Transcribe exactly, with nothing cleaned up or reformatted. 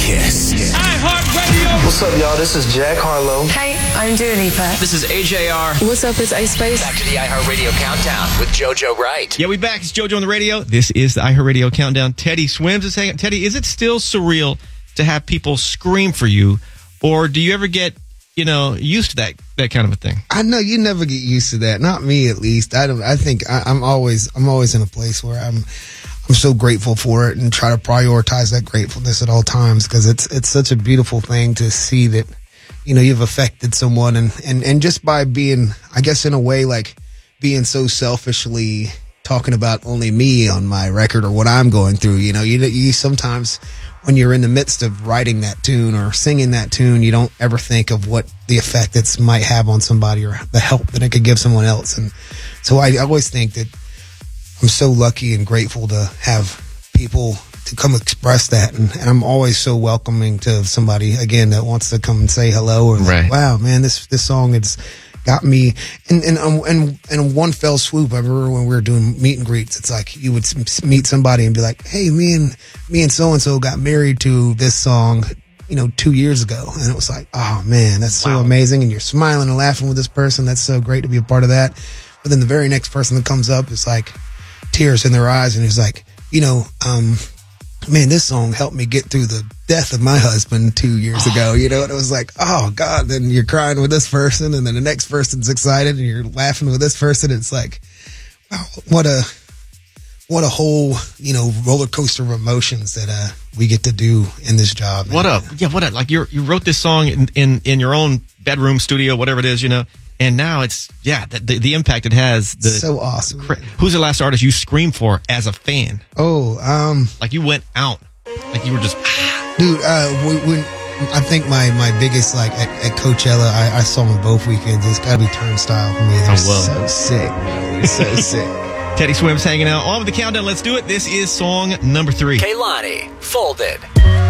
Kiss. iHeartRadio. What's up, y'all? This is Jack Harlow. Hey, I'm Dua Lipa. This is A J R. What's up, it's Ice Spice. Back to the iHeartRadio Countdown with JoJo Wright. Yeah, we back. It's JoJo on the radio. This is the iHeartRadio Countdown. Teddy Swims is hanging. Teddy, is it still surreal to have people scream for you, or do you ever get, you know, used to that that kind of a thing? I know you never get used to that. Not me, at least. I don't. I think I, I'm always I'm always in a place where I'm I'm so grateful for it and try to prioritize that gratefulness at all times, because it's it's such a beautiful thing to see that, you know, you've affected someone, and and and just by being, I guess, in a way, like being so selfishly talking about only me on my record or what I'm going through. You know, you you sometimes, when you're in the midst of writing that tune or singing that tune, you don't ever think of what the effect it might have on somebody or the help that it could give someone else. And so I always think that I'm so lucky and grateful to have people to come express that. And, and I'm always so welcoming to somebody, again, that wants to come and say hello or right. like, wow, man, this, this song has got me. And, and, um, and, and in one fell swoop, I remember when we were doing meet and greets, it's like you would meet somebody and be like, hey, me and, me and so-and-so got married to this song, you know, two years ago. And it was like, oh man, that's so wow. amazing. And you're smiling and laughing with this person. That's so great to be a part of that. But then the very next person that comes up is like tears in their eyes. And he's like, you know, um, man, this song helped me get through the death of my husband two years ago, you know, and it was like, oh God, then you're crying with this person, and then the next person's excited and you're laughing with this person. It's like, wow, what a, what a whole, you know, roller coaster of emotions that, uh, we get to do in this job. What up? Yeah, what up? Like you you wrote this song in, in, in your own bedroom studio, whatever it is, you know, and now it's, yeah, the, the, the impact it has. The, so awesome. Cra- who's the last artist you screamed for as a fan? Oh, um, Like you went out, like you were just, dude, uh, when, when I think my, my biggest, like at, at Coachella, I, I saw them both weekends. It's gotta be Turnstile for me. They're Oh, whoa. so sick, man. They're so sick. Teddy Swims hanging out on with the countdown. Let's do it. This is song number three. Kehlani, Folded.